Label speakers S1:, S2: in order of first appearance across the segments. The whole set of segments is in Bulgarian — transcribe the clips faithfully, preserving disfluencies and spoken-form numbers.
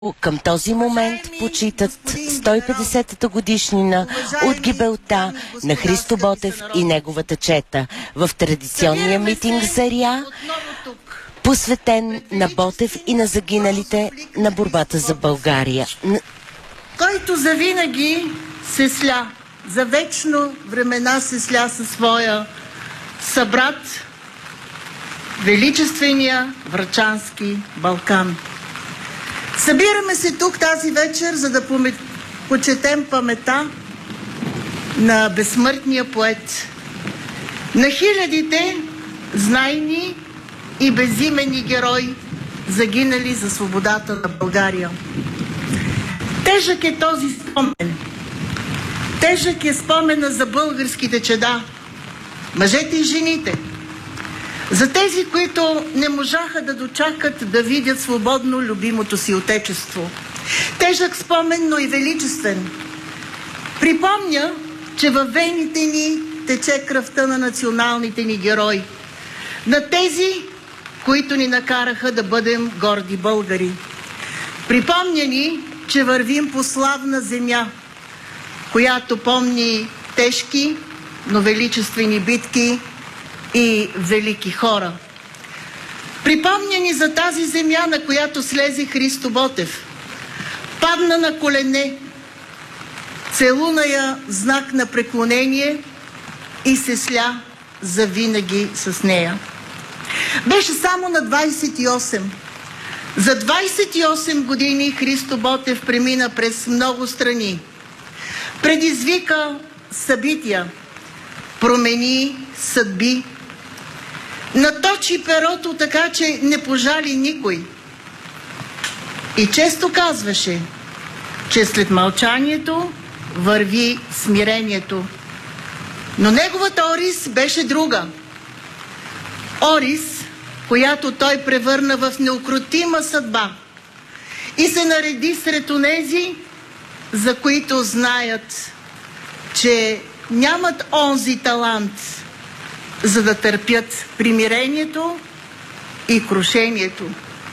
S1: Към този момент почитат сто и петдесетата годишнина от гибелта на Христо Ботев и неговата чета в традиционния митинг Заря, посветен на Ботев и на загиналите на борбата за България.
S2: Който завинаги се сля, за вечно времена се сля със своя събрат, величествения Врачански Балкан. Събираме се тук тази вечер, за да почетем памета на безсмъртния поет, на хилядите знайни и безимени герои, загинали за свободата на България. Тежък е този спомен. Тежък е спомена за българските чеда, мъжете и жените, за тези, които не можаха да дочакат да видят свободно любимото си отечество. Тежък спомен, но и величествен. Припомня, че във вените ни тече кръвта на националните ни герои, на тези, които ни накараха да бъдем горди българи. Припомня ни, че вървим по славна земя, която помни тежки, но величествени битки и велики хора. Припомня ни за тази земя, на която слезе Христо Ботев. Падна на колене, целуна я в знак на преклонение и се сля завинаги с нея. Беше само на двайсет и осем. За двайсет и осем години Христо Ботев премина през много страни. Предизвика събития, промени съдби, наточи перото така, че не пожали никой. И често казваше, че след мълчанието върви смирението. Но неговата орис беше друга. Орис, която той превърна в неукротима съдба и се нареди сред онези, за които знаят, че нямат онзи талант, за да търпят примирението и крушението.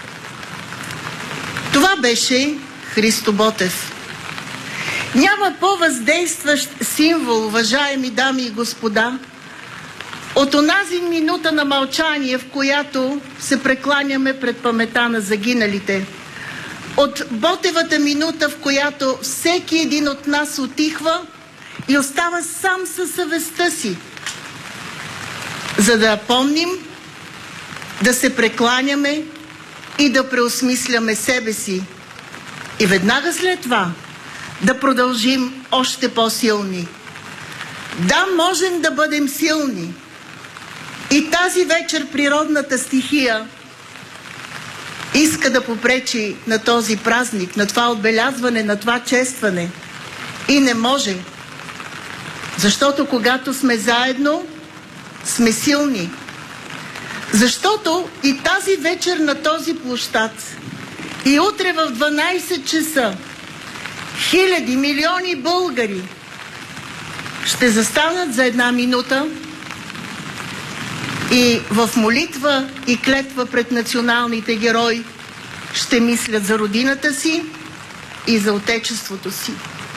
S2: Това беше Христо Ботев. Няма по-въздействащ символ, уважаеми дами и господа, от онази минута на мълчание, в която се прекланяме пред памета на загиналите. От Ботевата минута, в която всеки един от нас отихва и остава сам със съвестта си, за да помним, да се прекланяме и да преосмисляме себе си. И веднага след това да продължим още по-силни. Да, можем да бъдем силни. И тази вечер природната стихия иска да попречи на този празник, на това отбелязване, на това честване. И не може. Защото когато сме заедно, сме силни. Защото и тази вечер на този площад, и утре в дванайсет часа, хиляди, милиони българи ще застанат за една минута и в молитва и клетва пред националните герои ще мислят за родината си и за отечеството си.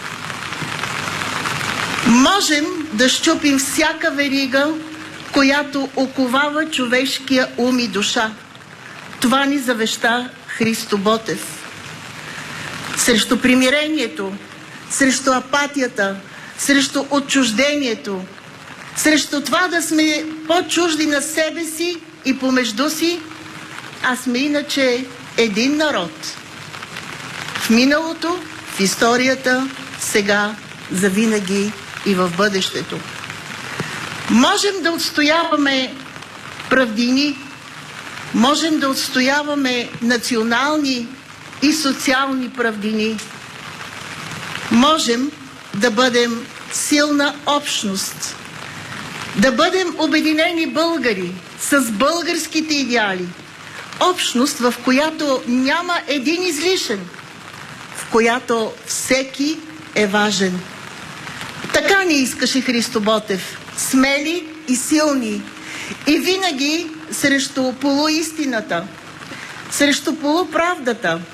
S2: Можем да счупим всяка верига, която оковава човешкия ум и душа. Това ни завеща Христо Ботев. Срещу примирението, срещу апатията, срещу отчуждението, срещу това да сме по-чужди на себе си и помежду си, а сме иначе един народ. В миналото, в историята, сега, завинаги и в бъдещето. Можем да отстояваме правдини, можем да отстояваме национални и социални правдини. Можем да бъдем силна общност, да бъдем обединени българи с българските идеали. Общност, в която няма един излишен, в която всеки е важен. Така ни искаше Христо Ботев. Смели и силни. И винаги срещу полуистината, срещу полуправдата,